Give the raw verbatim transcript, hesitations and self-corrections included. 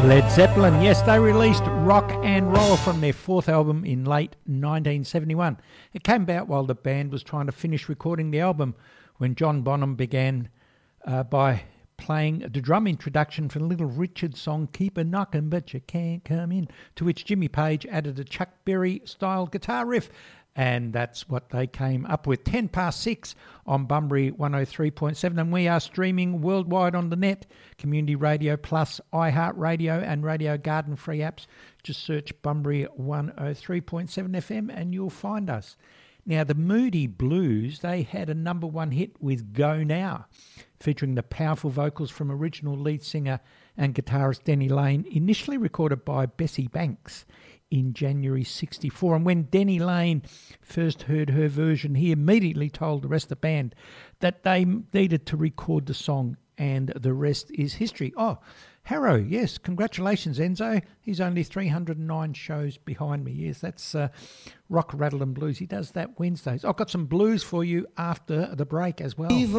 Led Zeppelin, yes, they released Rock and Roll from their fourth album in late nineteen seventy-one. It came about while the band was trying to finish recording the album when John Bonham began uh, by playing the drum introduction for the Little Richard song Keep a Knockin' But You Can't Come In, to which Jimmy Page added a Chuck Berry-style guitar riff. And that's what they came up with. ten past six on Bunbury one oh three point seven. And we are streaming worldwide on the net. Community Radio Plus, iHeartRadio and Radio Garden free apps. Just search Bunbury one oh three point seven F M and you'll find us. Now, the Moody Blues, they had a number one hit with Go Now, featuring the powerful vocals from original lead singer and guitarist Denny Lane, initially recorded by Bessie Banks in January sixty-four. And when Denny Lane first heard her version, he immediately told the rest of the band that they needed to record the song, and the rest is history. Oh, Harrow, yes, congratulations, Enzo. He's only three hundred nine shows behind me. Yes, that's uh, Rock, Rattle and Blues. He does that Wednesdays. I've got some blues for you after the break as well.